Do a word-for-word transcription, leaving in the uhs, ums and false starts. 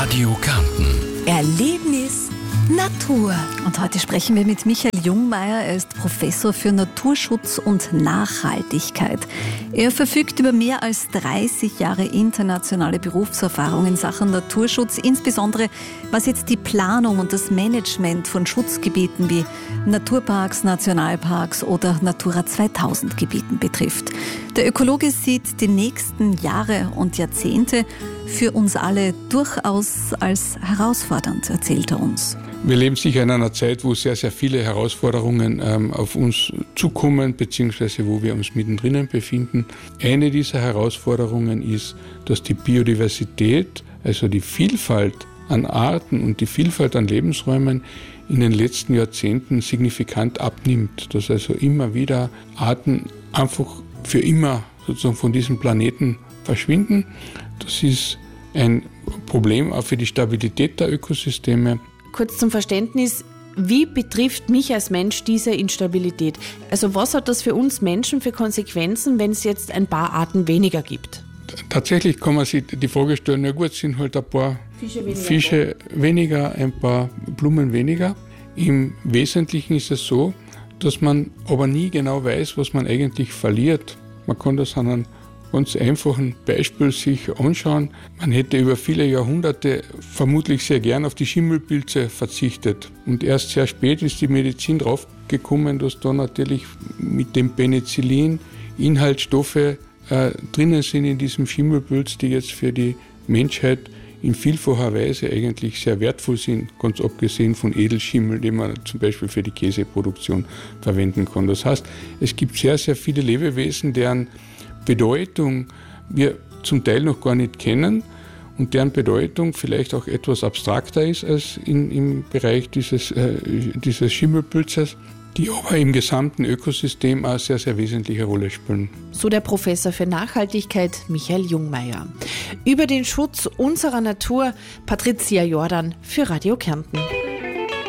Radio Kärnten. Erlebnis Natur. Und heute sprechen wir mit Michael Jungmeier. Er ist Professor für Naturschutz und Nachhaltigkeit. Er verfügt über mehr als dreißig Jahre internationale Berufserfahrung in Sachen Naturschutz, insbesondere was jetzt die Planung und das Management von Schutzgebieten wie Naturparks, Nationalparks oder Natura zweitausend Gebieten betrifft. Der Ökologe sieht die nächsten Jahre und Jahrzehnte für uns alle durchaus als herausfordernd, erzählt er uns. Wir leben sicher in einer Zeit, wo sehr, sehr viele Herausforderungen ähm, auf uns zukommen, beziehungsweise wo wir uns mittendrin befinden. Eine dieser Herausforderungen ist, dass die Biodiversität, also die Vielfalt an Arten und die Vielfalt an Lebensräumen in den letzten Jahrzehnten signifikant abnimmt. Dass also immer wieder Arten einfach für immer sozusagen von diesem Planeten verschwinden. Das ist ein Problem auch für die Stabilität der Ökosysteme. Kurz zum Verständnis, wie betrifft mich als Mensch diese Instabilität? Also was hat das für uns Menschen für Konsequenzen, wenn es jetzt ein paar Arten weniger gibt? Tatsächlich kann man sich die Frage stellen, na gut, sind halt ein paar Fische weniger, Fische weniger ein paar Blumen weniger. Im Wesentlichen ist es so, dass man aber nie genau weiß, was man eigentlich verliert. Man kann das an einem ganz einfachen Beispiel sich anschauen. Man hätte über viele Jahrhunderte vermutlich sehr gern auf die Schimmelpilze verzichtet. Und erst sehr spät ist die Medizin draufgekommen, dass da natürlich mit dem Penicillin Inhaltsstoffe äh, drinnen sind in diesem Schimmelpilz, die jetzt für die Menschheit in vielfacher Weise eigentlich sehr wertvoll sind, ganz abgesehen von Edelschimmel, den man zum Beispiel für die Käseproduktion verwenden kann. Das heißt, es gibt sehr, sehr viele Lebewesen, deren Bedeutung wir zum Teil noch gar nicht kennen und deren Bedeutung vielleicht auch etwas abstrakter ist als in, im Bereich dieses, äh, dieses Schimmelpilzes, die aber im gesamten Ökosystem eine sehr, sehr wesentliche Rolle spielen. So der Professor für Nachhaltigkeit Michael Jungmeier. Über den Schutz unserer Natur Patricia Jordan für Radio Kärnten.